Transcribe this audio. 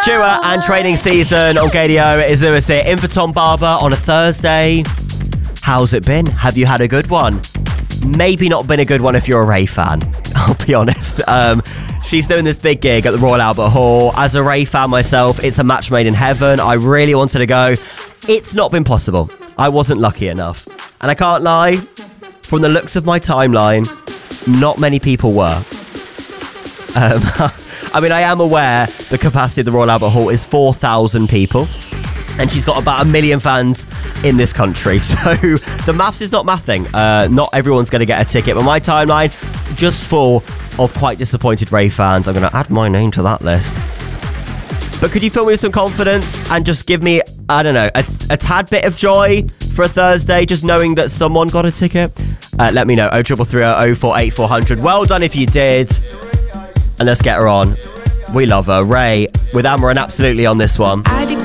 Dua and Training Season on KDO. It is Lewis here, in for Tom Barber on a Thursday. How's it been? Have you had a good one? Maybe not been a good one if you're a Ray fan, I'll be honest. She's doing this big gig at the Royal Albert Hall. As a Ray fan myself, it's a match made in heaven. I really wanted to go. It's not been possible. I wasn't lucky enough. And I can't lie, from the looks of my timeline, not many people were. I mean, I am aware the capacity of the Royal Albert Hall is 4,000 people. And she's got about 1 million fans in this country. So the maths is not mathing. Not everyone's going to get a ticket. But my timeline, just full of quite disappointed Ray fans. I'm going to add my name to that list. But could you fill me with some confidence and just give me, I don't know, a tad bit of joy for a Thursday, just knowing that someone got a ticket? Let me know. 0330 048 400. Well done if you did. And let's get her on. We love her. Ray with Amaran absolutely on this one.